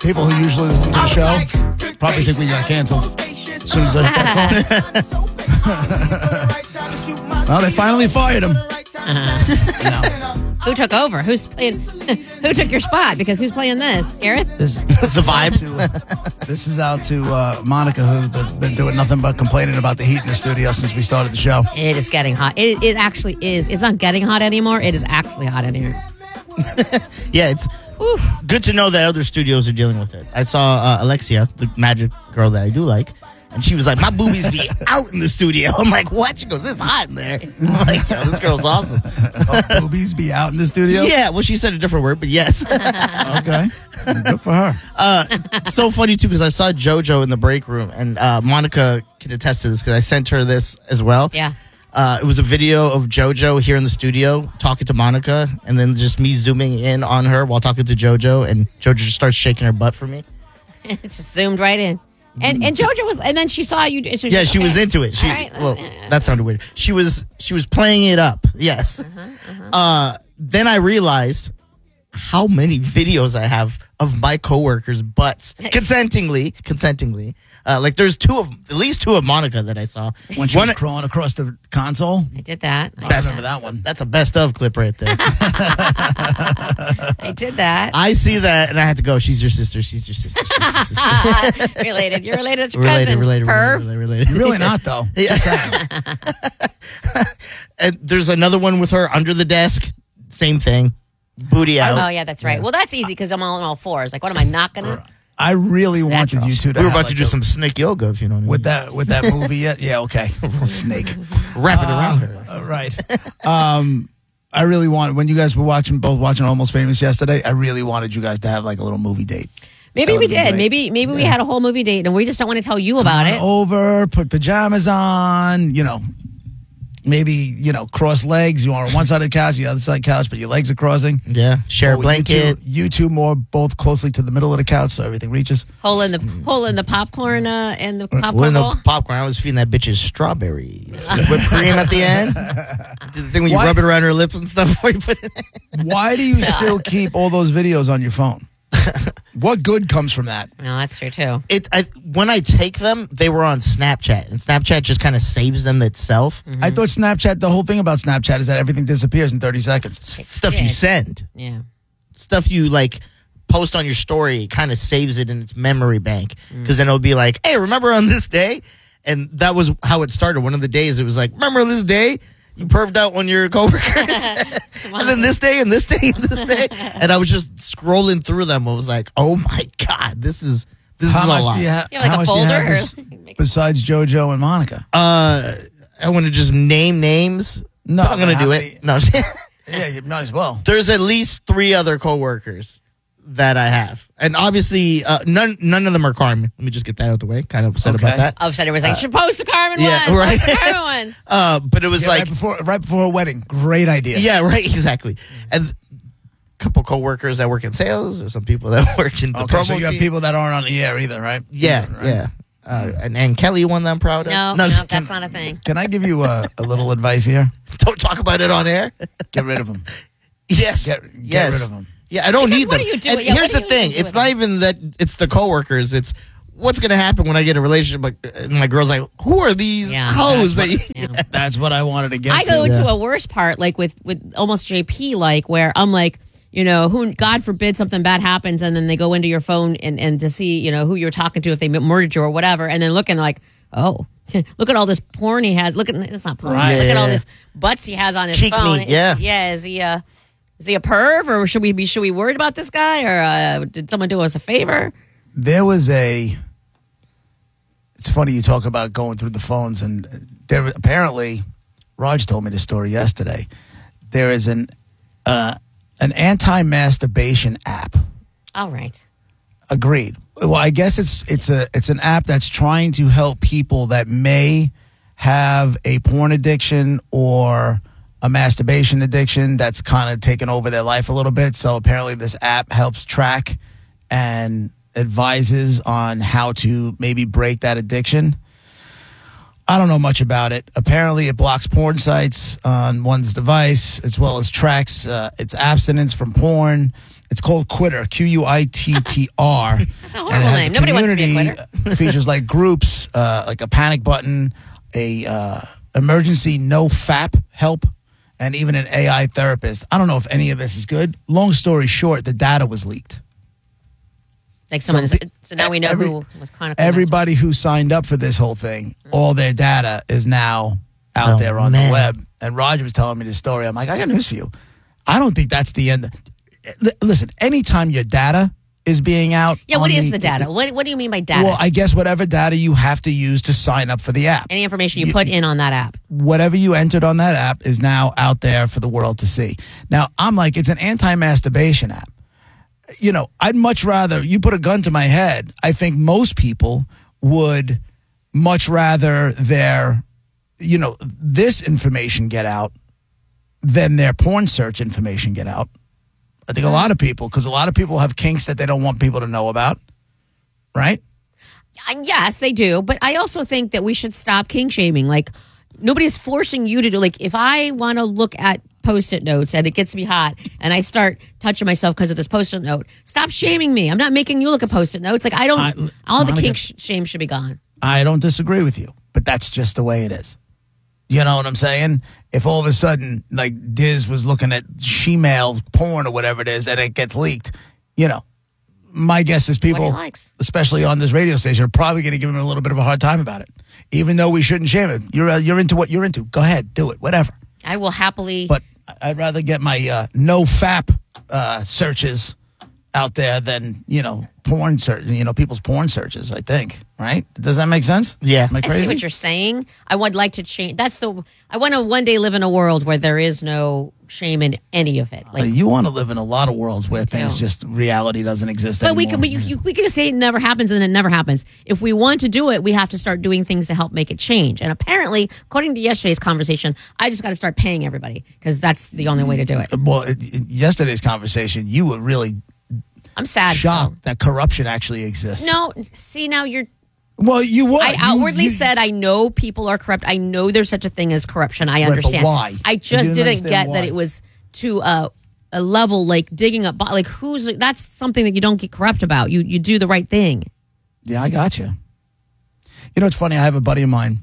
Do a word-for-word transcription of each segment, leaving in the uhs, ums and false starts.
people who usually listen to the show probably think we got canceled as soon as that song. Well, they finally fired him. Uh-huh. No. Who took over? Who's playing? Who took your spot? Because who's playing this? Garrett? This, this the vibe. To, uh, this is out to uh, Monica, who's been, been doing nothing but complaining about the heat in the studio since we started the show. It is getting hot. It, it actually is. It's not getting hot anymore. It is actually hot in here. Yeah, it's Oof. good to know that other studios are dealing with it. I saw uh, Alexia, the magic girl that I do like, and she was like, my boobies be out in the studio. I'm like, what? She goes, it's hot in there. I'm like, yo, this girl's awesome. Oh, boobies be out in the studio? Yeah, well, she said a different word, but yes. Okay. Good for her. Uh, so funny, too, because I saw JoJo in the break room, and uh, Monica can attest to this because I sent her this as well. Yeah. Uh, it was a video of JoJo here in the studio talking to Monica, and then just me zooming in on her while talking to JoJo, and JoJo just starts shaking her butt for me. It just zoomed right in. And and JoJo was, and then she saw you. So yeah, she okay. was into it. She right. well, that sounded weird. She was she was playing it up. Yes. Uh-huh, uh-huh. Uh, then I realized how many videos I have of my coworkers' butts consentingly, consentingly. Uh, like there's two of at least two of Monica that I saw. When she one, was crawling across the console. I did that. I, I remember that one. That's a best of clip right there. I did that. I see that, and I had to go. She's your sister. She's your sister. She's your sister. Related. You're related. It's your related, cousin. Related. Perv. Related. Related. You're really not though. Yeah. And there's another one with her under the desk. Same thing. Booty out. Oh yeah, that's right. Yeah. Well, that's easy because I'm all on all fours. Like, what am I not gonna? I really wanted Natural. you two to. We were about have to like do a, some snake yoga, if you know what I mean. With that, with that movie yet? Yeah, okay. Snake. Wrap it around uh, her. Uh, right. Um, I really wanted, when you guys were watching, both watching Almost Famous yesterday, I really wanted you guys to have like a little movie date. Maybe we did. Maybe maybe yeah. we had a whole movie date, and we just don't want to tell you about Come it. Over, put pajamas on, you know. Maybe, you know, cross legs. You are on one side of the couch, the other side of the couch, but your legs are crossing. Yeah. Share a blanket. You two, you two more both closely to the middle of the couch so everything reaches. Hole in the hole in the popcorn uh, and the popcorn well, in bowl. the popcorn, I was feeding that bitch's strawberries with whipped cream at the end. The thing when you Why? rub it around her lips and stuff before you put it in. Why do you still keep all those videos on your phone? What good comes from that? Well, that's true too. It I, when I take them, they were on Snapchat, and Snapchat just kind of saves them itself. Mm-hmm. I thought Snapchat. The whole thing about Snapchat is that everything disappears in thirty seconds. S- stuff you send, yeah, stuff you like post on your story, kind of saves it in its memory bank because mm. then it'll be like, "Hey, remember on this day?" And that was how it started. One of the days, it was like, "Remember on this day?" You perved out on your coworkers, and then this day, and this day, and this day, and I was just scrolling through them. I was like, "Oh my god, this is this how is much a lot." Do you ha- you have like how a much folder, do you have bes- besides JoJo and Monica? Uh, I want to just name names. No, I'm gonna do many, it. No, yeah, you might as well. There's at least three other coworkers that I have, and obviously, uh, none none of them are Carmen. Let me just get that out of the way. Kind of upset okay. about that. Oh, upset. It was like, uh, you should post the Carmen yeah, ones. Right. Post the Carmen ones. Uh, but it was yeah, like right before right before a wedding. Great idea. Yeah, right. Exactly. And a couple coworkers that work in sales, or some people that work in the okay, promo so you have team. people that aren't on the air either, right? Yeah, either, right? yeah. Uh, and, and Kelly, one that I'm proud of. No, no, no that's not a thing. Can I give you a, a little advice here? Don't talk about it on air. Get rid of them. Yes. Get, get yes. rid of them. Yeah, I don't because need what them. Do you do? And yeah, here's the do thing: it's not even that it's the coworkers. It's what's going to happen when I get a relationship. Like, and my girl's like, "Who are these yeah, hoes?" That's, that what, you- yeah. That's what I wanted to get. I to. go into yeah. a worse part, like with with almost J P, like where I'm like, you know, who God forbid something bad happens, and then they go into your phone and and to see, you know, who you're talking to if they murdered you or whatever, and then looking like, oh. Look at all this porn he has. Look at it's not porn. Right. Look Yeah. at all this butts he has on his Cheek phone. meat, yeah. Yeah. Is he a is he a perv, or should we be should we worried about this guy, or uh, did someone do us a favor? There was a. It's funny you talk about going through the phones, and there apparently, Raj told me the story yesterday. There is an uh, an anti-masturbation app. All right. Agreed. Well, I guess it's it's a it's an app that's trying to help people that may have a porn addiction or a masturbation addiction that's kind of taken over their life a little bit. So apparently this app helps track and advises on how to maybe break that addiction. I don't know much about it. Apparently it blocks porn sites on one's device as well as tracks uh, its abstinence from porn. It's called Quitter, Q U I T T R. That's a horrible name. Nobody wants to be a quitter. Features like groups, uh, like a panic button, a uh, emergency no F A P help, and even an A I therapist. I don't know if any of this is good. Long story short, the data was leaked. Like someone. So, So now we know every- who was chronicling. Everybody who signed up for this whole thing, all their data is now out Oh, there on man. the web. And Roger was telling me this story. I'm like, I got news for you. I don't think that's the end. L- Listen, anytime your data is being out. Yeah, what on is the data? What What do you mean by data? Well, I guess whatever data you have to use to sign up for the app. Any information you, You- put in on that app. Whatever you entered on that app is now out there for the world to see. Now, I'm like, it's an anti-masturbation app. You know, I'd much rather you put a gun to my head. I think most people would much rather their, you know, this information get out than their porn search information get out. I think a lot of people, because a lot of people have kinks that they don't want people to know about, right? Uh, Yes, they do. But I also think that we should stop kink shaming. Like, nobody's forcing you to do, like, if I want to look at Post-it notes and it gets me hot and I start touching myself because of this Post-it note, stop shaming me. I'm not making you look at Post-it notes. Like, I don't, I- all the Monica- kink sh- shame should be gone. I don't disagree with you, but that's just the way it is. You know what I'm saying? If all of a sudden, like, Diz was looking at she-mail porn or whatever it is and it gets leaked, you know, my guess is people, he likes. especially on this radio station, are probably going to give him a little bit of a hard time about it, even though we shouldn't shame him. You're, uh, you're into what you're into. Go ahead, do it, whatever. I will happily. But I'd rather get my uh, no F A P uh, searches out there than, you know, porn search, you know, people's porn searches, I think, right? Does that make sense? Yeah. Am I I crazy? see what you're saying. I would like to change. That's the. I want to one day live in a world where there is no shame in any of it. Uh, Like, you want to live in a lot of worlds where do. things just reality doesn't exist but we anymore. can. We, you, we can just say it never happens and then it never happens. If we want to do it, we have to start doing things to help make it change. And apparently, according to yesterday's conversation, I just got to start paying everybody because that's the only way to do it. Well, it, it- yesterday's conversation, you were really I'm sad. shocked so. that corruption actually exists. No, see now you're. Well, you were. I You- outwardly you- said I know people are corrupt. I know there's such a thing as corruption. I but understand. why? I You just didn't didn't understand get why. that it was to a, a level like digging up. Like who's that's something that you don't get corrupt about. You you do the right thing. Yeah, I got you. You know, it's funny. I have a buddy of mine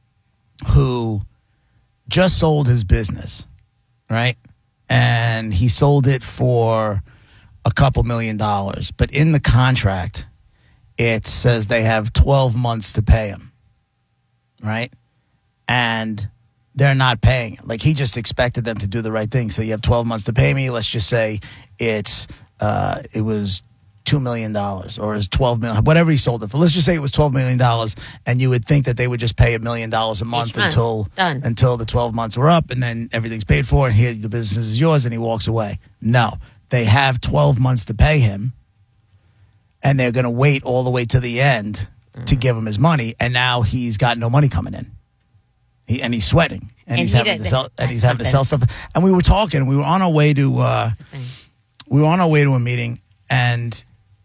who just sold his business, right? And he sold it for a couple million dollars. But in the contract, it says they have twelve months to pay him, right? And they're not paying. Like, he just expected them to do the right thing. So you have twelve months to pay me. Let's just say it's uh, it was two million dollars or is twelve million dollars, whatever he sold it for. Let's just say it was twelve million dollars, and you would think that they would just pay a million dollars a month month. until Done. until the twelve months were up, and then everything's paid for, and here the business is yours, and he walks away. No, they have twelve months to pay him, and they're going to wait all the way to the end to give him his money, and now he's got no money coming in. He, and he's sweating, and, And he's he having did- to sell, and that's he's having to sell something. stuff. And we were talking, we were on our way to, uh, we were on our way to a meeting, and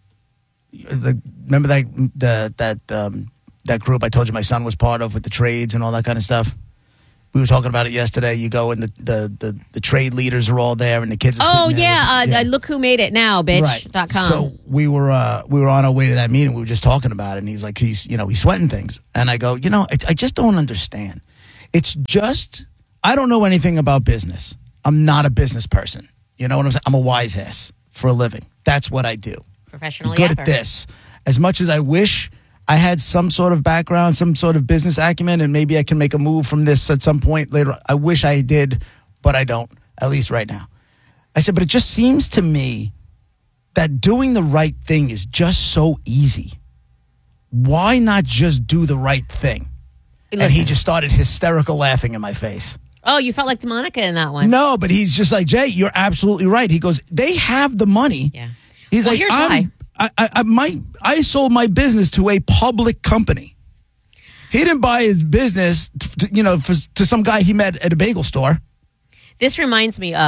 the remember that the that um, that group I told you my son was part of with the trades and all that kind of stuff. We were talking about it yesterday. You go and the the the, the trade leaders are all there, and the kids. Are Oh sitting there yeah, with- uh, uh, look who made it now, bitch. Right. Dot com. So we were uh, we were on our way to that meeting. We were just talking about it, and he's like, he's you know he's sweating things, and I go, you know, I, I just don't understand. It's just I don't know anything about business. I'm not a business person. You know what I'm saying? I'm a wise ass for a living. That's what I do. Professional Good yapper. at this. As much as I wish I had some sort of background, some sort of business acumen, and maybe I can make a move from this at some point later. I wish I did, but I don't, at least right now. I said, but it just seems to me that doing the right thing is just so easy. Why not just do the right thing? And he Listen. just started hysterical laughing in my face. Oh, you felt like Monica in that one. No, but he's just like, Jay, you're absolutely right. He goes, they have the money. Yeah. He's Well, like, here's I'm, why. I, I, I, my, I sold my business to a public company. He didn't buy his business, to, you know, for, to some guy he met at a bagel store. This reminds me of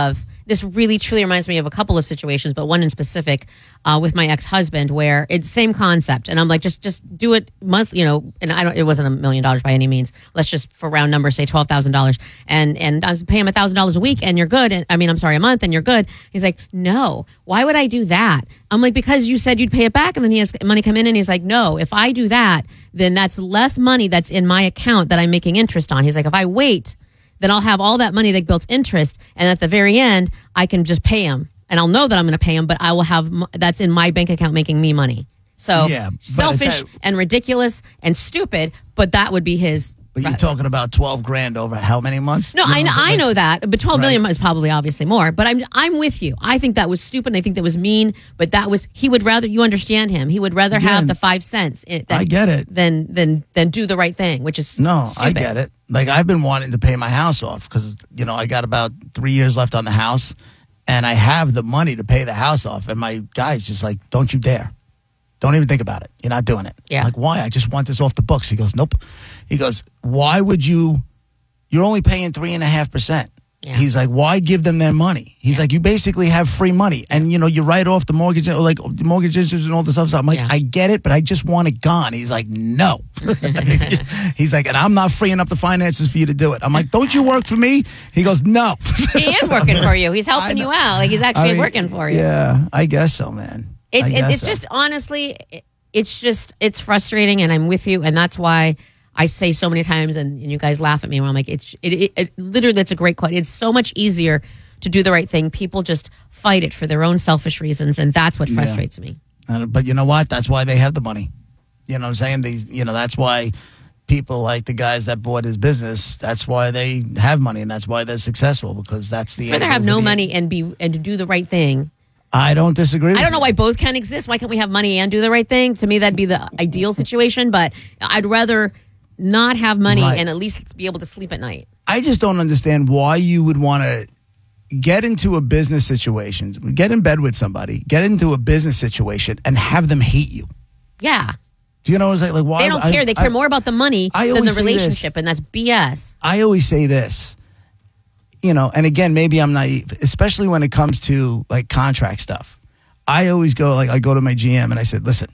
this really truly reminds me of a couple of situations, but one in specific uh, with my ex-husband where it's same concept. And I'm like, just just do it month, you know, and I don't, it wasn't a million dollars by any means. Let's just, for round numbers, say twelve thousand dollars. And, and I was paying him one thousand dollars a week and you're good. And, I mean, I'm sorry, a month and you're good. He's like, no, why would I do that? I'm like, because you said you'd pay it back. And then he has money come in and he's like, no, if I do that, then that's less money that's in my account that I'm making interest on. He's like, if I wait, then I'll have all that money that builds interest. And at the very end, I can just pay him. And I'll know that I'm going to pay him, but I will have, that's in my bank account making me money. So Yeah, but selfish that- and ridiculous and stupid, but that would be his. But you're talking about twelve grand over how many months? No, You I, know, I like- know that, but twelve million Right. is probably obviously more. But I'm I'm with you. I think that was stupid. And I think that was mean. But that was he would rather you understand him. He would rather Yeah, have the five cents. It, I get it. Than than than do the right thing, which is No, stupid. I get it. Like I've been wanting to pay my house off because you know I got about three years left on the house, and I have the money to pay the house off. And my guy's just like, "Don't you dare! Don't even think about it. You're not doing it." Yeah. I'm like, why? I just want this off the books. He goes, "Nope." He goes, "Why would you? You're only paying three and a half percent." Yeah. He's like, "Why give them their money?" He's like, "You basically have free money, and you know you write off the mortgage, or like the mortgages and all this other stuff." I'm like, Yeah. "I get it, but I just want it gone." He's like, "No." He's like, "And I'm not freeing up the finances for you to do it." I'm like, "Don't you work for me?" He goes, "No." He is working for you. He's I helping know. you out. Like he's actually I mean, working for you. Yeah, I guess so, man. It, I it, guess it's so. just honestly, it, it's just it's frustrating, and I'm with you, and that's why I say so many times, and, and you guys laugh at me when I'm like, it's it, it, it literally that's a great quote. It's so much easier to do the right thing. People just fight it for their own selfish reasons, and that's what frustrates me. And- but you know what? That's why they have the money. You know what I'm saying? These, you know, that's why people like the guys that bought his business. That's why they have money, and that's why they're successful because that's the. I'd rather end have goals no of the- money and be and to do the right thing. I don't disagree. With I don't know you. why both can exist. Why can't we have money and do the right thing? To me, that'd be the ideal situation. But I'd rather not have money Right. and at least be able to sleep at night. I just don't understand why you would want to get into a business situation, get in bed with somebody, get into a business situation, and have them hate you. Yeah. Do you know what I'm saying? Like, why? They don't I- care. They care I- more about the money I than the always say this. relationship, and that's B S. I always say this, you know, and again, maybe I'm naive, especially when it comes to like contract stuff. I always go, like, I go to my G M and I said, listen,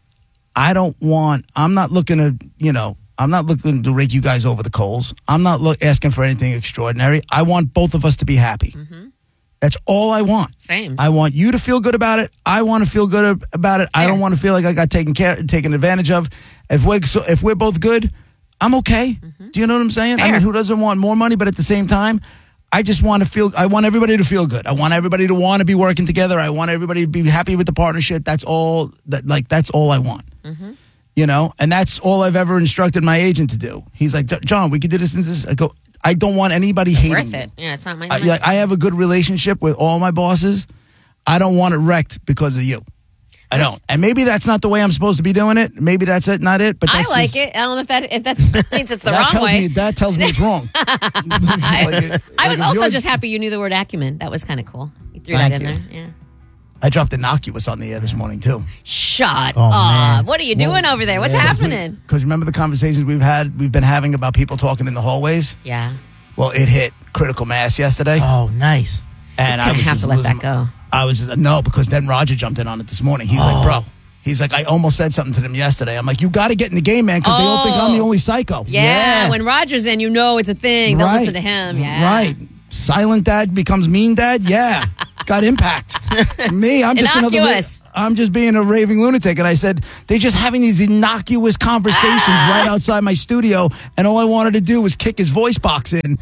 I don't want, I'm not looking to, you know, I'm not looking to rake you guys over the coals. I'm not look, asking for anything extraordinary. I want both of us to be happy. That's all I want. Same. I want you to feel good about it. I want to feel good about it. I don't want to feel like I got taken care, taken advantage of. If we're so, if we're both good, I'm okay. Do you know what I'm saying? I Fair. mean, who doesn't want more money? But at the same time, I just want to feel. I want everybody to feel good. I want everybody to want to be working together. I want everybody to be happy with the partnership. That's all. That like that's all I want. You know, and that's all I've ever instructed my agent to do. He's like, John, we could do this and this. I go. I don't want anybody hating Worth you. it. Yeah, it's not my. I, like, I have a good relationship with all my bosses. I don't want it wrecked because of you. I don't. And maybe that's not the way I'm supposed to be doing it. Maybe that's it, not it. But I that's like just- it. I don't know if that if that means it's the that wrong tells way. me that tells me it's wrong. I, Like, I like, was if also you're- just happy you knew the word acumen. That was kind of cool. You threw Thank that in you. there. Yeah. I dropped innocuous on the air this morning too. Shut Oh, up. man. What are you doing over there? What's happening? Because remember the conversations we've had, we've been having about people talking in the hallways. Yeah. Well, it hit critical mass yesterday, Oh, nice. and I Gonna was have just to let losing that go. I was just, no, because then Roger jumped in on it this morning. He's Oh. like, bro. He's like, I almost said something to them yesterday. I'm like, you got to get in the game, man, because they all think I'm the Oh. only psycho. Yeah, when Roger's in, you know it's a thing. They'll Right. listen to him. Yeah. Right. Silent dad becomes mean dad. Yeah. It's got impact. Me, I'm just another. Innocuous. I'm just being a raving lunatic. And I said, they're just having these innocuous conversations Ah. right outside my studio. And all I wanted to do was kick his voice box in.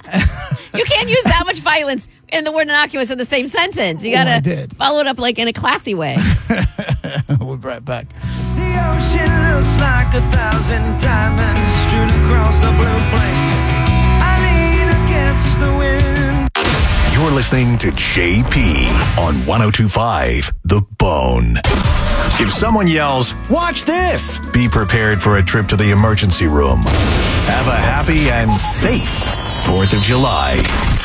You can't use that much violence and the word innocuous in the same sentence. You Well, I got to did. follow it up like in a classy way. We'll be right back. The ocean looks like a thousand diamonds strewn across a blue plain. I lean against the wind. You're listening to J P on one oh two point five The Bone. If someone yells, "Watch this!" be prepared for a trip to the emergency room. Have a happy and safe fourth of July.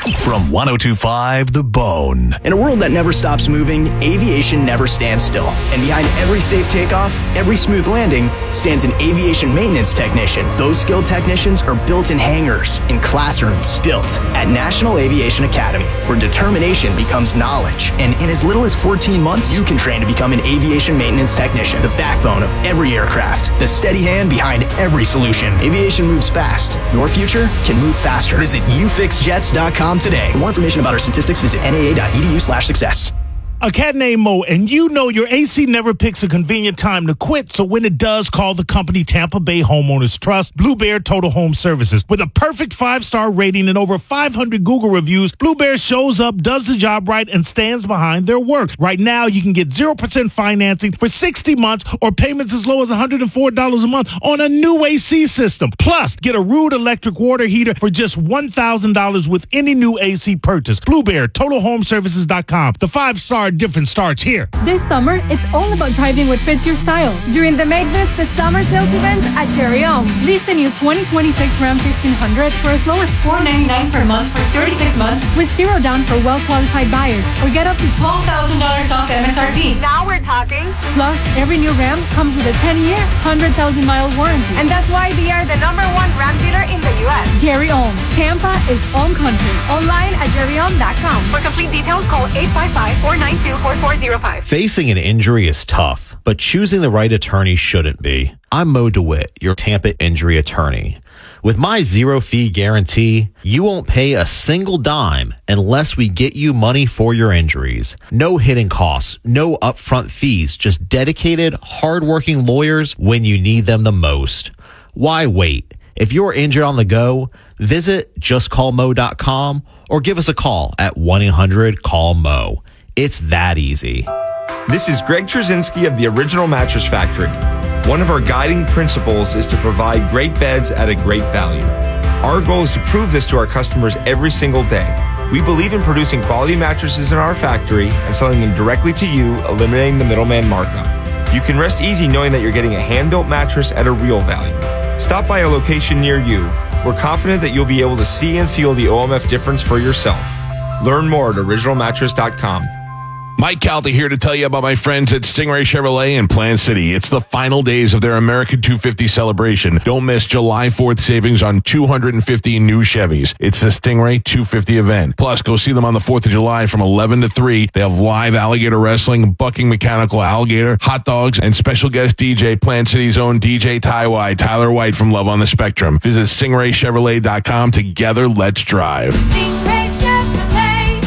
From one oh two point five The Bone. In a world that never stops moving, aviation never stands still. And behind every safe takeoff, every smooth landing, stands an aviation maintenance technician. Those skilled technicians are built in hangars, in classrooms, built at National Aviation Academy, where determination becomes knowledge. And in as little as fourteen months, you can train to become an aviation maintenance technician, the backbone of every aircraft, the steady hand behind every solution. Aviation moves fast. Your future can move faster. Visit u fix jets dot com today. For more information about our statistics, visit N A A dot E D U slash success. A cat named Mo, and you know your A C never picks a convenient time to quit, so when it does, call the company Tampa Bay Homeowners Trust, Blue Bear Total Home Services. With a perfect five-star rating and over five hundred Google reviews, Blue Bear shows up, does the job right, and stands behind their work. Right now, you can get zero percent financing for sixty months or payments as low as one hundred four dollars a month on a new A C system. Plus, get a Rude electric water heater for just one thousand dollars with any new A C purchase. Blue Bear Total Home Services dot com. The five-star difference starts here. This summer, it's all about driving what fits your style. During the Make This the Summer Sales event at Jerry Ohm. Lease the new twenty twenty-six Ram fifteen hundred for as low as four hundred ninety-nine dollars per month for thirty-six months with zero down for well-qualified buyers, or get up to twelve thousand dollars off M S R P. Now we're talking. Plus, every new Ram comes with a ten-year, one hundred thousand mile warranty. And that's why they are the number one Ram dealer in the U S. Jerry Ohm. Tampa is Ohm country. Online at jerry ohm dot com. For complete details, call eight five five, four nine two, four four zero five. Facing an injury is tough, but choosing the right attorney shouldn't be. I'm Mo DeWitt, your Tampa injury attorney. With my zero-fee guarantee, you won't pay a single dime unless we get you money for your injuries. No hidden costs, no upfront fees, just dedicated, hardworking lawyers when you need them the most. Why wait? If you're injured on the go, visit just call mo dot com or give us a call at one eight hundred call mo. It's that easy. This is Greg Trzynski of the Original Mattress Factory. One of our guiding principles is to provide great beds at a great value. Our goal is to prove this to our customers every single day. We believe in producing quality mattresses in our factory and selling them directly to you, eliminating the middleman markup. You can rest easy knowing that you're getting a hand-built mattress at a real value. Stop by a location near you. We're confident that you'll be able to see and feel the O M F difference for yourself. Learn more at original mattress dot com. Mike Calta here to tell you about my friends at Stingray Chevrolet in Plant City. It's the final days of their American two fifty celebration. Don't miss July fourth savings on two hundred fifty new Chevys. It's the Stingray two fifty event. Plus, go see them on the fourth of July from eleven to three. They have live alligator wrestling, bucking mechanical alligator, hot dogs, and special guest D J, Plant City's own D J Tywai, Tyler White from Love on the Spectrum. Visit stingray chevrolet dot com. Together, let's drive. Stingray Chevrolet.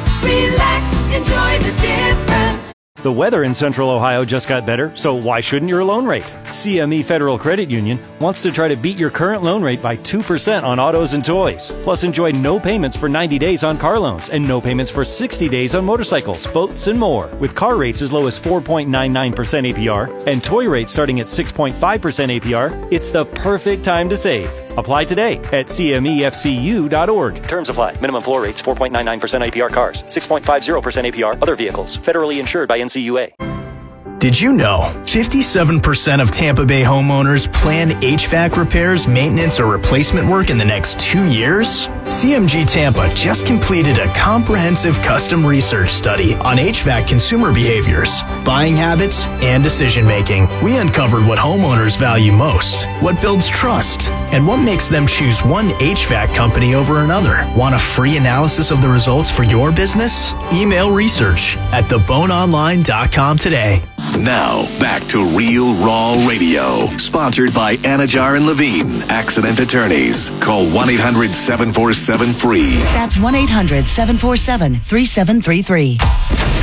Relax, enjoy the difference. The weather in Central Ohio just got better, so why shouldn't your loan rate? C M E Federal Credit Union wants to try to beat your current loan rate by two percent on autos and toys. Plus, enjoy no payments for ninety days on car loans and no payments for sixty days on motorcycles, boats, and more. With car rates as low as four point nine nine percent A P R and toy rates starting at six point five percent A P R, it's the perfect time to save. Apply today at c m e f c u dot org. Terms apply. Minimum floor rates four point nine nine percent A P R cars, six point five zero percent A P R other vehicles. Federally insured by N C U A. Did you know fifty-seven percent of Tampa Bay homeowners plan H V A C repairs, maintenance, or replacement work in the next two years? C M G Tampa just completed a comprehensive custom research study on H V A C consumer behaviors, buying habits, and decision making. We uncovered what homeowners value most, what builds trust, and what makes them choose one H V A C company over another. Want a free analysis of the results for your business? Email research at the bone online dot com today. Now, back to Real Raw Radio. Sponsored by Anajar and Levine, Accident Attorneys. Call one eight hundred seven four seven free. That's one eight hundred seven four seven three seven three three.